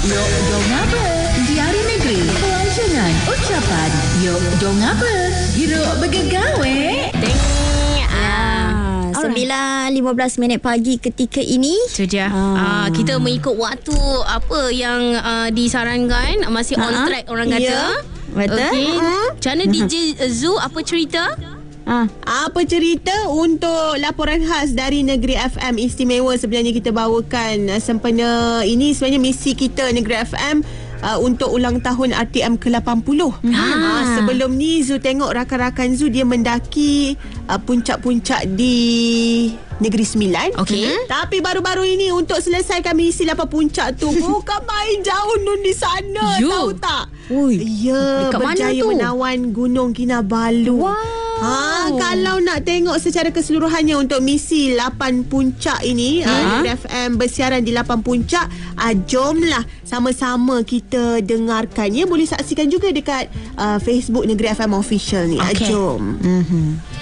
Yok, dong apa? Diari Negeri. Pelancongan ucapan. Yok, dong apa? Hiruk bergegawe. 9.15 pagi ketika ini. Itu dia. Kita mengikut waktu apa yang disarankan. Masih on track orang kata. Ya, betul. Okay. Macam mana DJ Zoo, apa cerita? Apa cerita untuk laporan khas dari Negeri FM istimewa sebenarnya kita bawakan sempena ini sebenarnya misi kita Negeri FM untuk ulang tahun RTM ke-80. Sebelum ni Zu tengok rakan-rakan Zu dia mendaki puncak-puncak di Negeri Sembilan. Okey. Tapi baru-baru ini untuk selesaikan misi 8 puncak tu bukan main jauh nun di sana. You. Tahu tak? Ui. Ya, Dekat mana berjaya tu? menawan Gunung Kinabalu. Kalau nak tengok secara keseluruhannya untuk misi 8 puncak ini, Negeri FM bersiaran di 8 puncak, jomlah sama-sama kita dengarkan. Ya, boleh saksikan juga dekat Facebook Negeri FM Official ni. Okay. Jom.